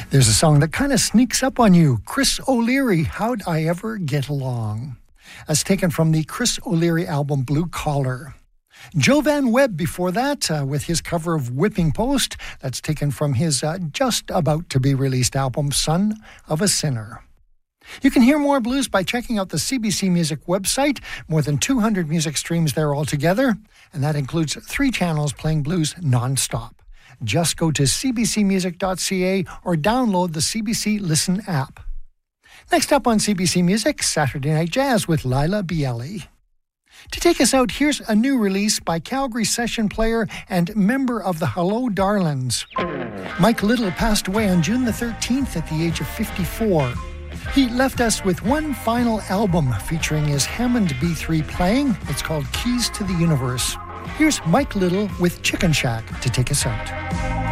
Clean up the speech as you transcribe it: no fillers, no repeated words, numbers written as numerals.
There's a song that kind of sneaks up on you. Chris O'Leary, How'd I Ever Get Along? That's taken from the Chris O'Leary album Blue Collar. Joe Van Webb before that with his cover of Whipping Post. That's taken from his just about to be released album Son of a Sinner. You can hear more blues by checking out the CBC Music website. More than 200 music streams there altogether, and that includes 3 channels playing blues non-stop. Just go to cbcmusic.ca or download the CBC Listen app. Next up on CBC Music, Saturday Night Jazz with Lila Bielli. To take us out, here's a new release by Calgary session player and member of the Hello Darlings. Mike Little passed away on June the 13th at the age of 54. He left us with one final album featuring his Hammond B3 playing. It's called Keys to the Universe. Here's Mike Little with Chicken Shack to take us out.